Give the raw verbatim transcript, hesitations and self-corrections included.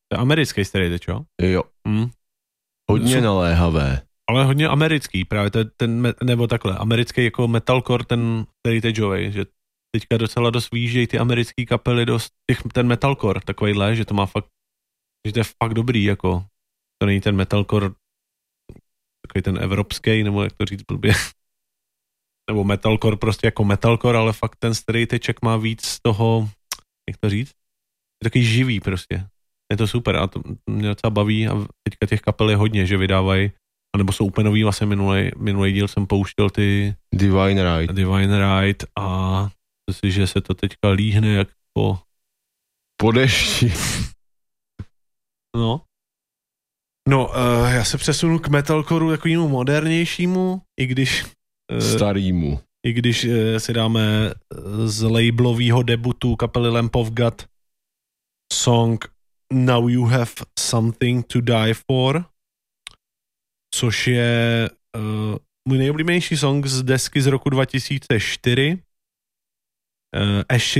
To je americký starý teď, jo? Jo. Hmm. Hodně Jsou... naléhavé. Ale hodně americký, právě ten, ten, nebo takhle, americký jako metalcore, ten starý teďovej, že teďka docela dost výjíždějí ty americký kapely, dost těch, ten metalcore, takovejhle, že to má fakt, že to je fakt dobrý, jako, to není ten metalcore, takový ten evropský, nebo jak to říct blbě, nebo metalcore prostě jako metalcore, ale fakt ten starý teček má víc z toho, jak to říct, je takový živý prostě, je to super a to mě docela baví a teďka těch kapel je hodně, že vydávají, anebo jsou úplně nový, vlastně minulý, minulý díl jsem pouštěl ty Divine Right. Divine Right a myslím, že se to teďka líhne jak po... Po dešti. No. No, uh, já se přesunu k metalcoreu takovému modernějšímu, i když... Uh, Starýmu. I když uh, si dáme z labelového debutu kapely Lamp of God song Now You Have Something to Die For, což je uh, můj nejoblíbenější song z desky z roku dva tisíce čtyři. Uh, Ashes